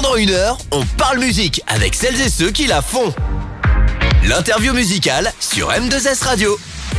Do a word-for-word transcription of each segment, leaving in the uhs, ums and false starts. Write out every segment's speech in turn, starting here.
Pendant une heure, on parle musique avec celles et ceux qui la font. L'interview musicale sur M deux S Radio.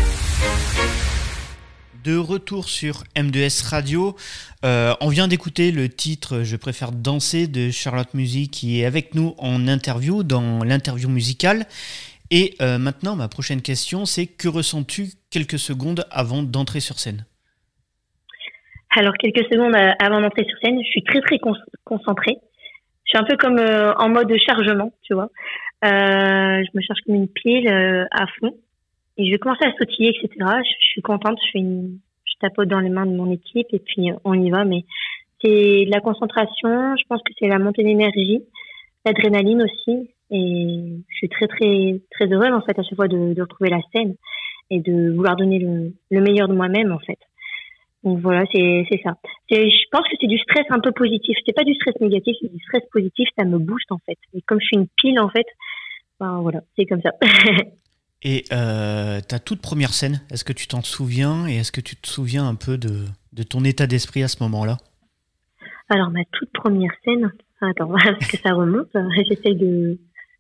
De retour sur M deux S Radio, euh, on vient d'écouter le titre Je préfère danser de Charlotte Music qui est avec nous en interview dans l'interview musicale. Et euh, maintenant, ma prochaine question, c'est que ressens-tu quelques secondes avant d'entrer sur scène ? Alors, quelques secondes avant d'entrer sur scène, je suis très très con- concentrée. Je suis un peu comme euh, en mode chargement, tu vois. Euh, je me charge comme une pile euh, à fond. Et je vais commencer à sautiller, et cetera. Je, je suis contente, je fais une, je tapote dans les mains de mon équipe et puis on y va. Mais c'est de la concentration, je pense que c'est la montée d'énergie, l'adrénaline aussi. Et je suis très très très heureuse en fait à chaque fois de, de retrouver la scène et de vouloir donner le, le meilleur de moi-même en fait. Donc voilà, c'est c'est ça. C'est, je pense que c'est du stress un peu positif. C'est pas du stress négatif, c'est du stress positif. Ça me booste en fait. Et comme je suis une pile en fait, ben voilà, c'est comme ça. Et euh, ta toute première scène, est-ce que tu t'en souviens et est-ce que tu te souviens un peu de, de ton état d'esprit à ce moment-là ? Alors ma toute première scène, attends, parce que ça remonte. J'essaye de.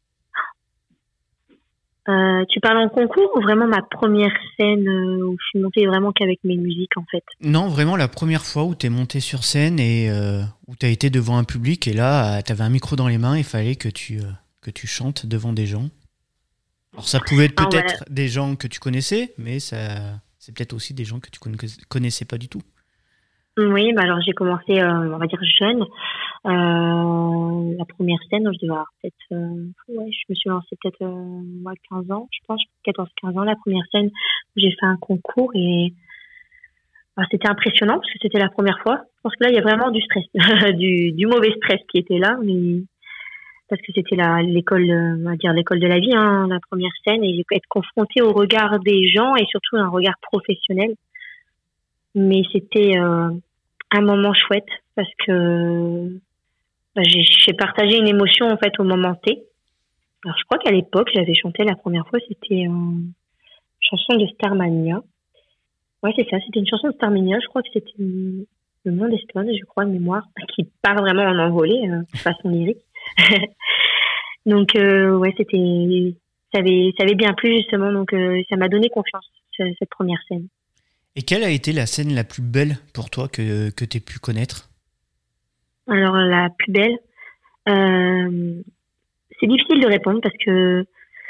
Euh, tu parles en concours ou vraiment ma première scène euh, où je suis montée vraiment qu'avec mes musiques en fait ? Non, vraiment la première fois où tu es montée sur scène et euh, où tu as été devant un public et là, tu avais un micro dans les mains, il fallait que tu, euh, que tu chantes devant des gens. Alors ça pouvait être peut-être ah, voilà. des gens que tu connaissais, mais ça, c'est peut-être aussi des gens que tu connaissais pas du tout. Oui, bah alors j'ai commencé, euh, on va dire jeune. Euh, la première scène, je devais avoir peut-être, euh, ouais, je me suis lancée peut-être euh, moi quinze ans, je pense, quatorze quinze ans. La première scène où j'ai fait un concours et bah, c'était impressionnant parce que c'était la première fois. Je pense que là il y a vraiment du stress, du, du mauvais stress qui était là, mais parce que c'était la l'école, on va dire l'école de la vie, hein, la première scène et être confrontée au regard des gens et surtout un regard professionnel. Mais c'était euh, un moment chouette parce que bah, j'ai, j'ai partagé une émotion en fait au moment T. Alors je crois qu'à l'époque j'avais chanté la première fois, c'était une chanson de Starmania. Ouais c'est ça, c'était une chanson de Starmania. Je crois que c'était une, le Monde est Stone, je crois de mémoire, qui part vraiment en envolée euh, de façon lyrique. Donc euh, ouais c'était, ça avait, ça avait bien plu justement, donc euh, ça m'a donné confiance cette première scène. Et quelle a été la scène la plus belle pour toi que, que tu aies pu connaître ? Alors, la plus belle, euh, c'est difficile de répondre parce que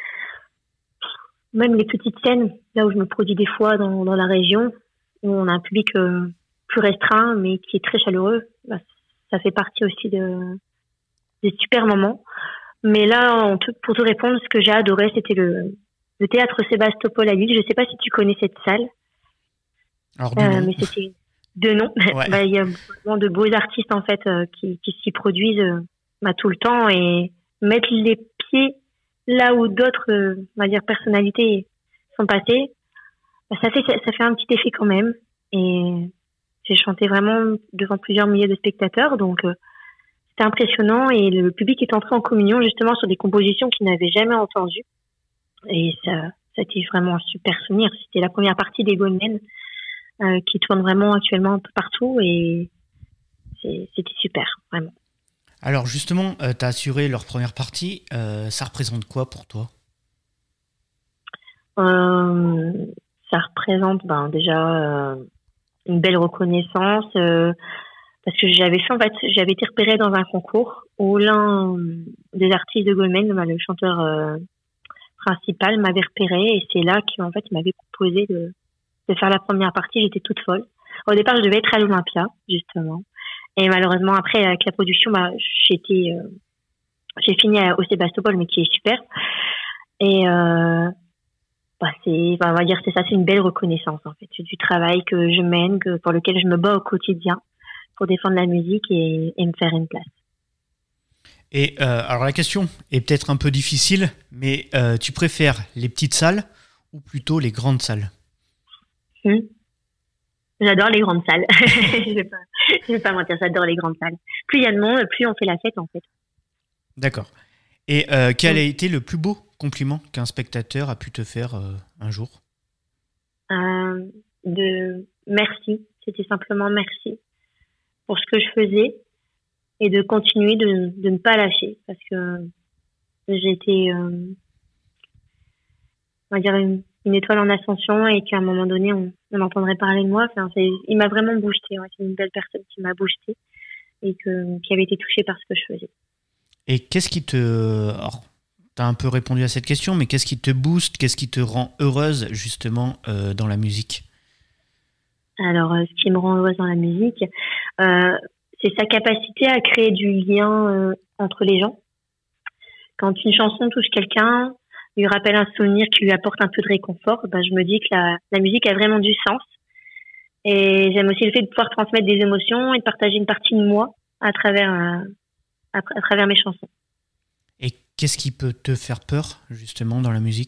même les petites scènes, là où je me produis des fois dans, dans la région, où on a un public euh, plus restreint mais qui est très chaleureux, bah, ça fait partie aussi de, des super moments. Mais là, on te, pour te répondre, ce que j'ai adoré, c'était le, le théâtre Sébastopol à Lille. Je ne sais pas si tu connais cette salle. Alors, de euh, mais c'était de nom. Ouais. Bah, il y a vraiment de beaux artistes en fait euh, qui, qui s'y produisent euh, bah, tout le temps et mettre les pieds là où d'autres, euh, on va dire personnalités sont passées. Bah, ça fait ça fait un petit effet quand même. Et j'ai chanté vraiment devant plusieurs milliers de spectateurs, donc euh, c'était impressionnant et le public est entré en communion justement sur des compositions qu'ils n'avaient jamais entendues. Et ça, ça a été vraiment un super souvenir. C'était la première partie des Goldman. Euh, qui tourne vraiment actuellement un peu partout et c'est, c'était super, vraiment. Alors justement, euh, tu as assuré leur première partie, euh, ça représente quoi pour toi ? euh, Ça représente ben, déjà euh, une belle reconnaissance euh, parce que j'avais fait en fait, j'avais été repérée dans un concours où l'un des artistes de Goldman, le chanteur euh, principal, m'avait repérée et c'est là qu'en fait il m'avait proposé de de faire la première partie. J'étais toute folle. Au départ, je devais être à l'Olympia, justement. Et malheureusement, après, avec la production, bah, j'étais, euh, j'ai fini au Sébastopol, mais qui est super. Et, euh, bah, c'est, bah, on va dire, c'est ça, c'est une belle reconnaissance, en fait. C'est du travail que je mène, que, pour lequel je me bats au quotidien pour défendre la musique et, et me faire une place. Et, euh, alors la question est peut-être un peu difficile, mais euh, tu préfères les petites salles ou plutôt les grandes salles ? Mmh. J'adore les grandes salles. je vais pas, je vais pas mentir, j'adore les grandes salles. Plus il y a de monde, plus on fait la fête en fait. D'accord. Et euh, quel mmh. a été le plus beau compliment qu'un spectateur a pu te faire euh, un jour ? euh, De merci. C'était simplement merci pour ce que je faisais et de continuer de, de ne pas lâcher parce que j'étais, euh, on va dire, une, une étoile en ascension et qu'à un moment donné, on, on entendrait parler de moi. Enfin, c'est, il m'a vraiment boosté. Ouais. C'est une belle personne qui m'a boosté et que, qui avait été touchée par ce que je faisais. Et qu'est-ce qui te... Alors, tu as un peu répondu à cette question, mais qu'est-ce qui te booste, qu'est-ce qui te rend heureuse justement euh, dans la musique ? Alors, euh, ce qui me rend heureuse dans la musique, euh, c'est sa capacité à créer du lien euh, entre les gens. Quand une chanson touche quelqu'un, lui rappelle un souvenir qui lui apporte un peu de réconfort, ben, je me dis que la, la musique a vraiment du sens. Et j'aime aussi le fait de pouvoir transmettre des émotions et de partager une partie de moi à travers, euh, à, à travers mes chansons. Et qu'est-ce qui peut te faire peur, justement, dans la musique ?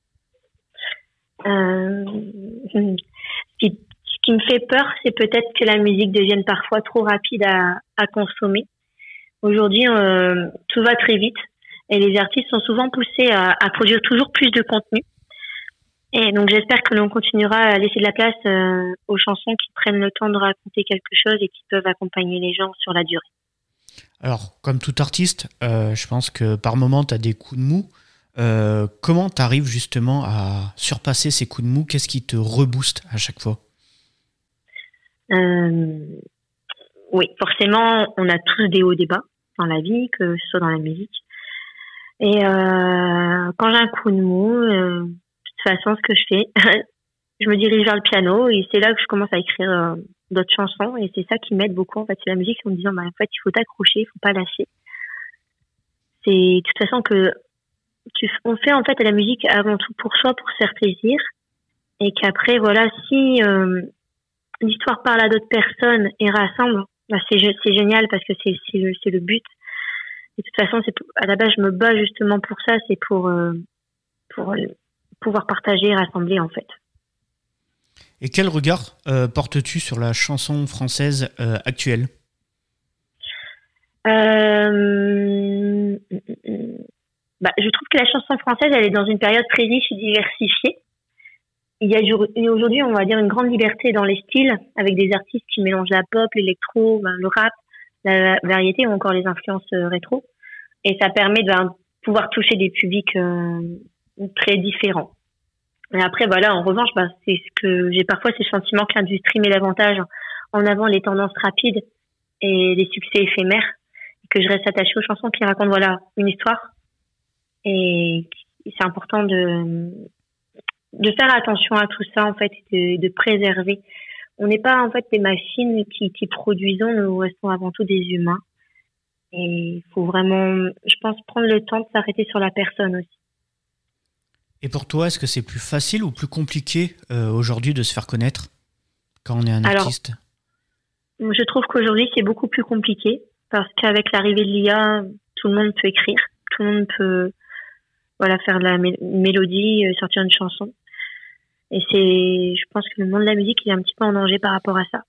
euh, ce, qui, ce qui me fait peur, c'est peut-être que la musique devienne parfois trop rapide à, à consommer. Aujourd'hui, euh, tout va très vite et les artistes sont souvent poussés à, à produire toujours plus de contenu. Et donc, j'espère que l'on continuera à laisser de la place euh, aux chansons qui prennent le temps de raconter quelque chose et qui peuvent accompagner les gens sur la durée. Alors, comme tout artiste, euh, je pense que par moment, tu as des coups de mou. Euh, comment tu arrives justement à surpasser ces coups de mou ? Qu'est-ce qui te rebooste à chaque fois ? euh, Oui, forcément, on a tous des hauts et des bas dans la vie, que ce soit dans la musique. Et euh, quand j'ai un coup de mou, euh, de toute façon, ce que je fais, je me dirige vers le piano et c'est là que je commence à écrire euh, d'autres chansons et c'est ça qui m'aide beaucoup en fait, c'est la musique en me disant bah en fait il faut t'accrocher, il faut pas lâcher. C'est de toute façon que tu on fait en fait la musique avant tout pour soi, pour se faire plaisir et qu'après voilà si euh, l'histoire parle à d'autres personnes et rassemble, bah c'est c'est génial parce que c'est c'est le, c'est le but. Et de toute façon c'est à la base je me bats justement pour ça, c'est pour euh, pour euh, pouvoir partager et rassembler en fait. Et quel regard euh, portes-tu sur la chanson française euh, actuelle ? euh... bah, Je trouve que la chanson française, elle est dans une période très riche et diversifiée. Il y a aujourd'hui, on va dire, une grande liberté dans les styles, avec des artistes qui mélangent la pop, l'électro, ben, le rap, la variété ou encore les influences euh, rétro. Et ça permet de ben, pouvoir toucher des publics euh, très différents. Et après, voilà, en revanche, bah, c'est ce que j'ai parfois ce sentiment que l'industrie met davantage en avant les tendances rapides et les succès éphémères, et que je reste attachée aux chansons qui racontent, voilà, une histoire. Et c'est important de, de faire attention à tout ça, en fait, et de, de préserver. On n'est pas, en fait, des machines qui, qui produisons, nous restons avant tout des humains. Et il faut vraiment, je pense, prendre le temps de s'arrêter sur la personne aussi. Et pour toi, est-ce que c'est plus facile ou plus compliqué euh, aujourd'hui de se faire connaître quand on est un Alors, artiste ? Je trouve qu'aujourd'hui, c'est beaucoup plus compliqué parce qu'avec l'arrivée de l'I A, tout le monde peut écrire, tout le monde peut voilà, faire de la mé- mélodie, euh, sortir une chanson. Et c'est, je pense que le monde de la musique il est un petit peu en danger par rapport à ça.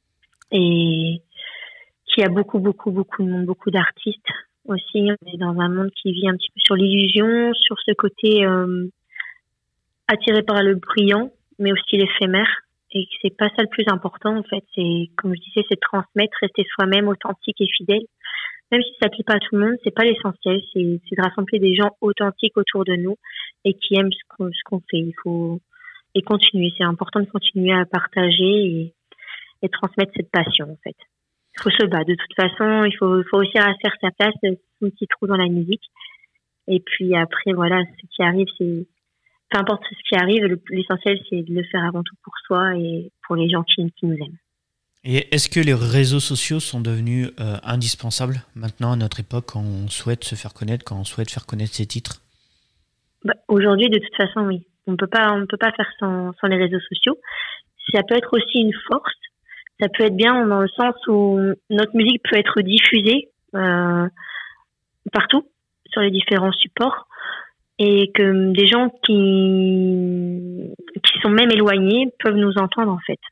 Et qu'il y a beaucoup, beaucoup, beaucoup de monde, beaucoup d'artistes aussi. On est dans un monde qui vit un petit peu sur l'illusion, sur ce côté... Euh, attiré par le brillant, mais aussi l'éphémère, et que c'est pas ça le plus important en fait. C'est, comme je disais, c'est de transmettre, rester soi-même, authentique et fidèle. Même si ça plaît pas à tout le monde, c'est pas l'essentiel. C'est, c'est de rassembler des gens authentiques autour de nous et qui aiment ce qu'on, ce qu'on fait. Il faut et continuer. C'est important de continuer à partager et, et transmettre cette passion en fait. Il faut se battre. De toute façon, il faut, il faut aussi faire sa place, son petit trou dans la musique. Et puis après, voilà, ce qui arrive, c'est peu importe ce qui arrive, l'essentiel, c'est de le faire avant tout pour soi et pour les gens qui, qui nous aiment. Et est-ce que les réseaux sociaux sont devenus euh, indispensables maintenant à notre époque quand on souhaite se faire connaître, quand on souhaite faire connaître ses titres ? Bah, aujourd'hui, de toute façon, oui. On peut pas, on ne peut pas faire sans, sans les réseaux sociaux. Ça peut être aussi une force. Ça peut être bien dans le sens où notre musique peut être diffusée euh, partout, sur les différents supports. Et que des gens qui qui sont même éloignés peuvent nous entendre en fait.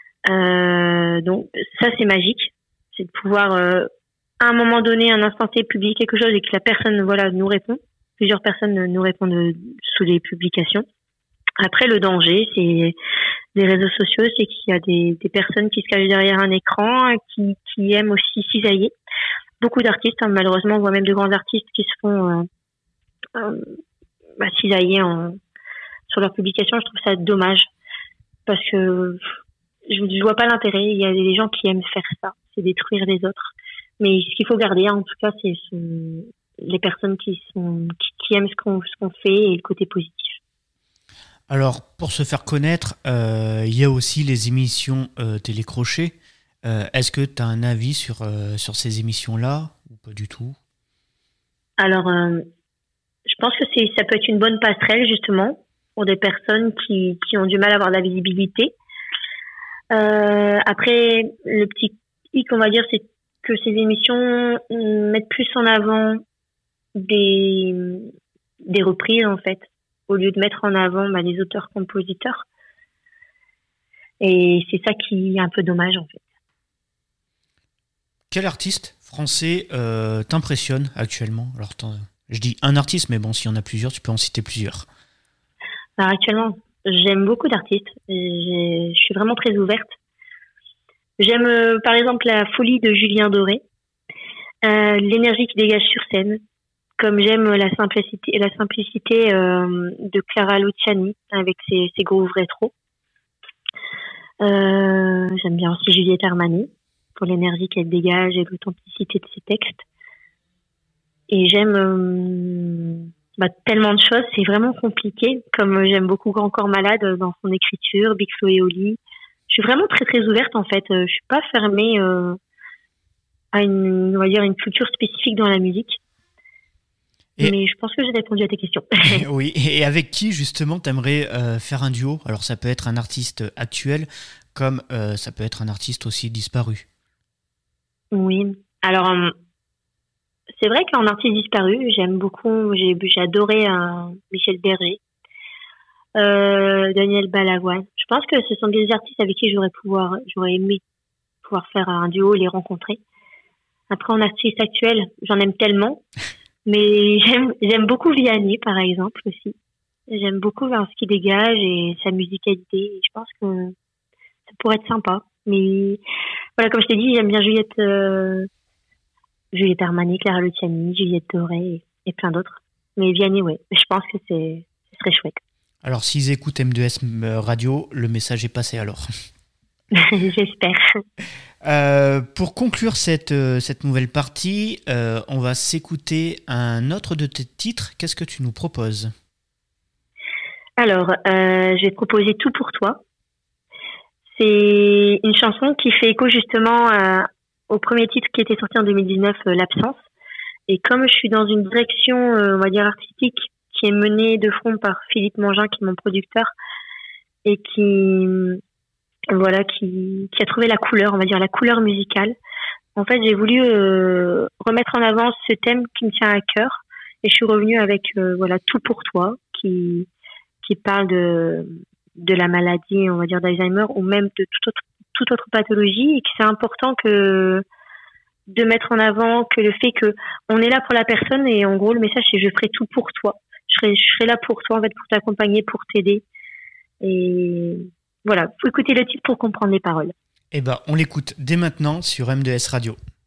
Euh, donc ça c'est magique, c'est de pouvoir euh, à un moment donné, à un instant T, publier quelque chose et que la personne voilà nous répond. Plusieurs personnes nous répondent sous les publications. Après le danger, c'est des réseaux sociaux, c'est qu'il y a des, des personnes qui se cachent derrière un écran, qui qui aiment aussi cisailler. beaucoup d'artistes. Hein. Malheureusement, on voit même de grands artistes qui se font euh, euh, bah, cisailler en, sur leur publication. Je trouve ça dommage parce que je ne vois pas l'intérêt. Il y a des gens qui aiment faire ça, c'est détruire les autres. Mais ce qu'il faut garder, hein, en tout cas, c'est son, les personnes qui, sont, qui, qui aiment ce qu'on, ce qu'on fait et le côté positif. Alors, pour se faire connaître, euh, il y a aussi les émissions euh, télécrochées. Euh, est-ce que tu as un avis sur, euh, sur ces émissions-là ou pas du tout? Alors, euh, je pense que c'est, ça peut être une bonne passerelle, justement, pour des personnes qui, qui ont du mal à avoir de la visibilité. Euh, après, le petit hic, on va dire, c'est que ces émissions mettent plus en avant des, des reprises, en fait, au lieu de mettre en avant bah, les auteurs-compositeurs. Et c'est ça qui est un peu dommage, en fait. Quel artiste français euh, t'impressionne actuellement? Alors, je dis un artiste, mais bon, s'il y en a plusieurs, tu peux en citer plusieurs. Alors, actuellement, j'aime beaucoup d'artistes. J'ai, je suis vraiment très ouverte. J'aime, euh, par exemple, la folie de Julien Doré, euh, l'énergie qu'il dégage sur scène, comme j'aime la simplicité, la simplicité euh, de Clara Luciani avec ses, ses grooves rétro. Euh, j'aime bien aussi Juliette Armanet pour l'énergie qu'elle dégage et l'authenticité de ses textes. Et j'aime euh, bah, tellement de choses, c'est vraiment compliqué. Comme j'aime beaucoup Grand Corps Malade dans son écriture, Big Flo et Oli. Je suis vraiment très très ouverte en fait. Je suis pas fermée euh, à une, on va dire, une culture spécifique dans la musique. Et mais je pense que j'ai répondu à tes questions. Oui, et avec qui justement t'aimerais euh, faire un duo? Alors ça peut être un artiste actuel, comme euh, ça peut être un artiste aussi disparu. Oui, alors euh, c'est vrai qu'en artiste disparu, j'aime beaucoup, j'ai, j'ai adoré euh, Michel Berger, euh, Daniel Balavoine. Je pense que ce sont des artistes avec qui j'aurais pouvoir, j'aurais aimé pouvoir faire un duo, les rencontrer. Après en artiste actuel, j'en aime tellement. Mais j'aime, j'aime beaucoup Vianney, par exemple, aussi. J'aime beaucoup ce qu'il dégage et sa musicalité. Et je pense que ça pourrait être sympa. Mais voilà, comme je t'ai dit, j'aime bien Juliette, euh, Juliette Armanet, Clara Luciani, Juliette Doré et, et plein d'autres. Mais Vianney, ouais, je pense que c'est, ce serait chouette. Alors, s'ils écoutent M deux S Radio, le message est passé alors. J'espère. Euh, pour conclure cette, euh, cette nouvelle partie, euh, on va s'écouter un autre de tes titres. Qu'est-ce que tu nous proposes? Alors, euh, je vais te proposer Tout pour toi. C'est une chanson qui fait écho justement euh, au premier titre qui était sorti en deux mille dix-neuf, euh, L'Absence. Et comme je suis dans une direction, euh, on va dire, artistique, qui est menée de front par Philippe Mangin, qui est mon producteur, et qui... voilà, qui, qui a trouvé la couleur, on va dire la couleur musicale. En fait, j'ai voulu euh, remettre en avant ce thème qui me tient à cœur, et je suis revenue avec euh, voilà Tout pour toi, qui qui parle de de la maladie, on va dire d'Alzheimer, ou même de toute autre toute autre pathologie, et que c'est important que de mettre en avant que le fait que on est là pour la personne, et en gros le message c'est je ferai tout pour toi, je serai je serai là pour toi en fait, pour t'accompagner, pour t'aider. Et voilà, faut écouter le titre pour comprendre les paroles. Eh ben, on l'écoute dès maintenant sur M deux S Radio.